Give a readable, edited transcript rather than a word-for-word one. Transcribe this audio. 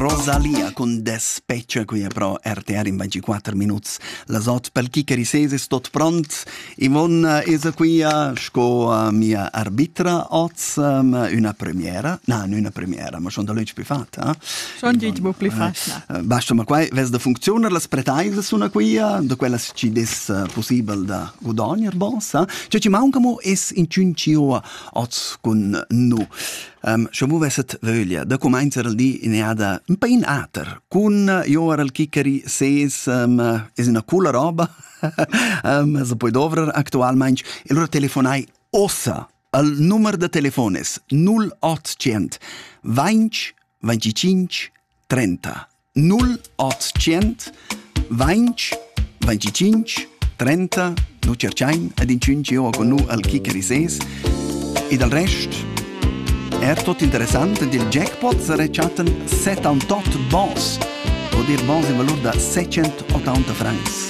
Rosalia con Despeccia qui è pro RTR in 24 minuti. La sot pel chicheri ses è tot pront. Ivon è qui sco mia arbitra oz una premiera. No, non una premiera, ma schon da lunch più fatta. Schon di più fatta. Basta ma qua ves da funziona las pretaise sono qui da quella ci des possibile da guadagnar boss. Cioè ci mancamo es in cincio oz con nu. Se mu vesset vöglia, da cominciare il di in ada un po' in ater, con io era il chickeri ses, es una cool roba, se poi dovrer actualmente, e allora telefonai ossa, al numero de telefones 0800 20 25 30 0800 20 25 30 nu cercain ad in cincio con nu al chickeri ses e dal resto è tutto interessante, il jackpot sarà chatten 78 bons, vuol dire bons in valore da 680 francs.